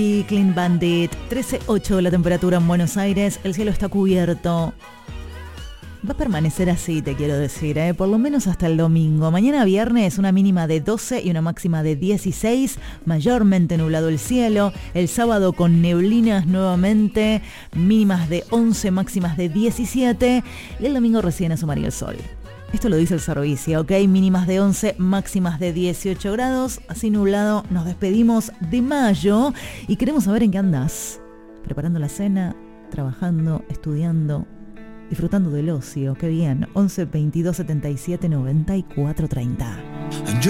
Y Clean Bandit, 13.8 la temperatura en Buenos Aires, el cielo está cubierto. Va a permanecer así, te quiero decir, por lo menos hasta el domingo. Mañana viernes una mínima de 12 y una máxima de 16, mayormente nublado el cielo. El sábado con neblinas nuevamente, mínimas de 11, máximas de 17. Y el domingo recién asomaría el sol. Esto lo dice el servicio, ¿ok? Mínimas de 11, máximas de 18 grados. Así nublado, nos despedimos de mayo y queremos saber en qué andás. Preparando la cena, trabajando, estudiando, disfrutando del ocio. Qué bien. 11 22 77 94 30.